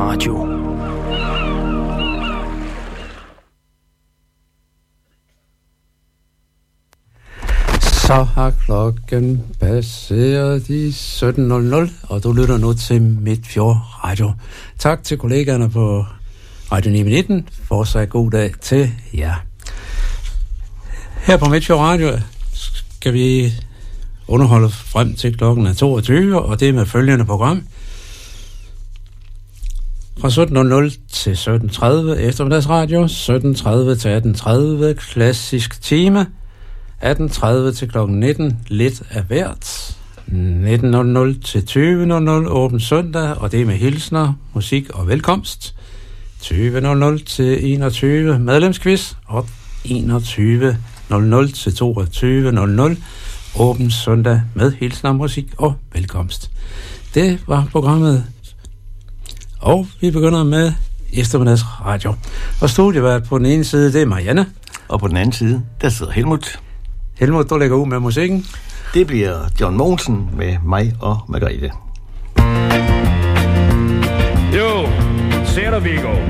Radio. Så har klokken passeret de 17.00, og du lytter nu til Midtfjord Radio. Tak til kollegaerne på Radio 919. Fortsat god dag til jer. Her på Midtfjord Radio skal vi underholde frem til klokken er 22, og det er med følgende program. Fra 17.00 til 17.30 eftermiddagsradio, 17.30 til 18.30 klassisk time, 18.30 til kl. 19 lidt af hvert, 19.00 til 20.00 åben søndag, og det er med hilsner, musik og velkomst, 20.00 til 21 medlemsquiz, og 21.00 til 22.00 åben søndag med hilsner, musik og velkomst. Det var programmet, og vi begynder med eftermiddagsradio. Og studievært på den ene side, det er Marianne. Og på den anden side, der sidder Helmut. Helmut, du lægger ud med musikken. Det bliver John Mogensen med mig og Margrethe. Jo, ser du, Viggo?